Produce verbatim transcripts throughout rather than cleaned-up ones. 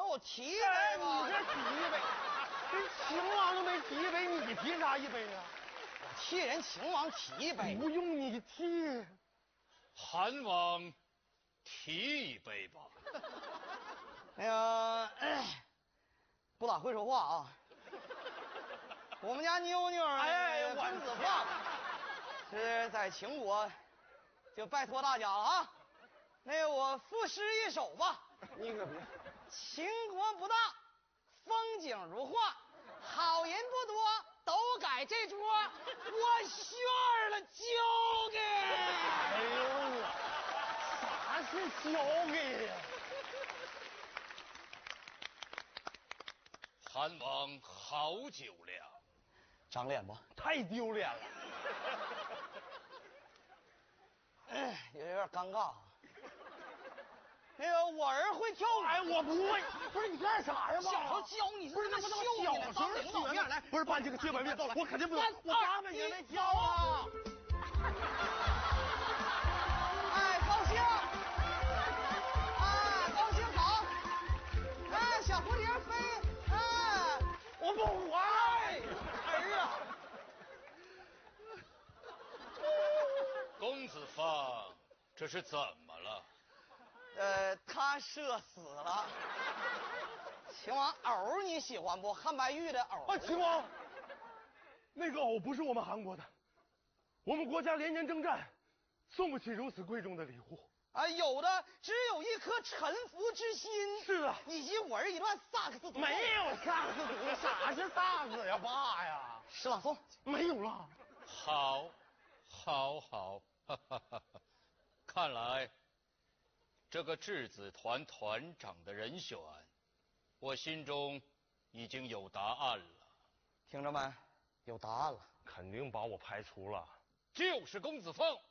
我提一杯吧。 你这提一杯，人秦王都没提一杯，你提啥一杯啊？ 我替人秦王提一杯。 不用你提， 韩王提一杯吧。 那个，哎，不咋会说话啊。我们家妞妞， 哎， 公子放是在秦国，就拜托大家了啊。那个我赋诗一首吧。 你可别。 秦国不大，风景如画，好人不多，都改这桌，我炫了交给。 哎呦，啥是交给呀？ 韩王好酒量， 长脸不？ 太丢脸了。 哎，有点尴尬啊。那个我儿会跳舞， 哎，我不会。不是你干啥呀？ 小时候教你， 不是那不能小时候学面来， 不是搬这个接本面，我肯定不能。我八百年没教啊！哎，高兴！哎，高兴好！哎，小蝴蝶飞！哎， 我不会。 儿啊！ 公子放，这是怎么了？ 呃，他射死了。秦王藕你喜欢不？汉白玉的藕。 啊，秦王，那个藕不是我们韩国的，我们国家连年征战，送不起如此贵重的礼物。 啊，有的只有一颗臣服之心。 是啊， 以及我儿一段萨克斯独奏。 没有萨克斯独奏，啥是萨克斯呀，爸呀？ 诗朗诵没有了。 好，好，好，哈哈哈！看来。这个质子团团长的人选，我心中已经有答案了。 听着没？有答案了。 肯定把我排除了。 就是公子凤。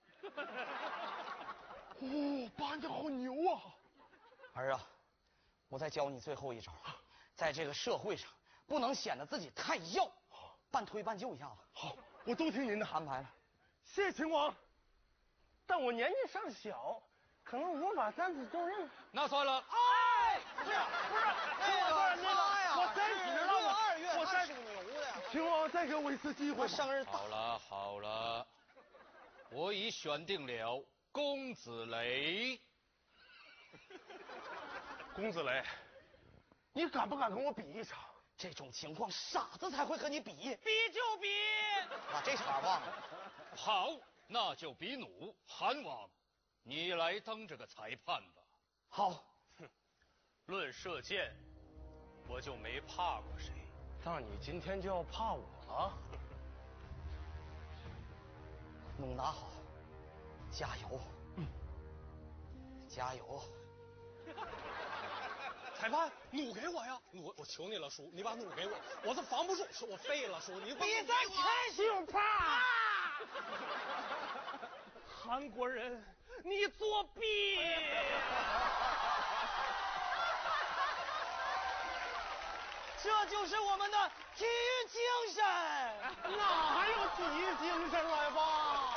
哦，爸你好牛啊！ 儿啊，我再教你最后一招，在这个社会上不能显得自己太要，半推半就一下子。 好，我都听您的安排了。 谢谢秦王，但我年纪尚小。可能无法担此重任。 那算了。 哎， 不是不是， 那个他呀， 我三十了， 我二月我他属牛的。 秦王再给我一次机会。 我生日好了好了，我已选定了公子雷。 公子雷，你敢不敢跟我比一场？ 这种情况，傻子才会和你比。 比就比。 把这茬忘了。 好，那就比弩。韩王。你来当这个裁判吧。 好。 哼，论射箭，我就没怕过谁。 那你今天就要怕我了。 弩拿好，加油。嗯，加油。 裁判，弩给我呀！我我求你了，叔，你把弩给我，我这防不住，我废了，叔，你比赛开始吧。 韩国人，你作弊！ 这就是我们的体育精神。 哪还有体育精神了呀，爸？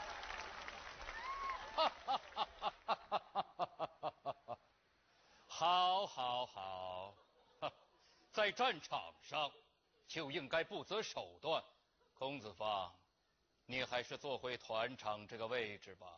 哈哈哈哈哈哈！好，好，好，在战场上就应该不择手段。公子放，你还是坐回团长这个位置吧。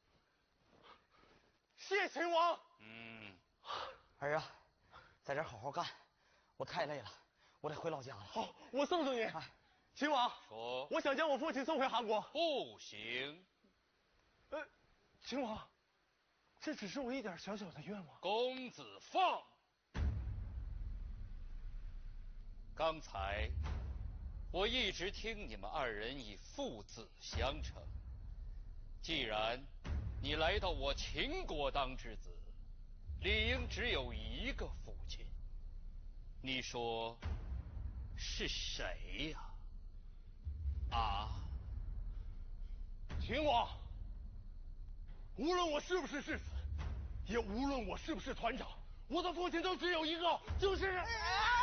谢秦王。 嗯， 儿啊，在这好好干，我太累了，我得回老家了。 好，我送送你。 哎， 秦王， 说， 我想将我父亲送回韩国。 不行。 呃，秦王，这只是我一点小小的愿望。 公子放，刚才我一直听你们二人以父子相称，既然你来到我秦国当之子，理应只有一个父亲。你说是谁呀？啊？ 秦王，无论我是不是世子，也无论我是不是团长，我的父亲都只有一个，就是。哎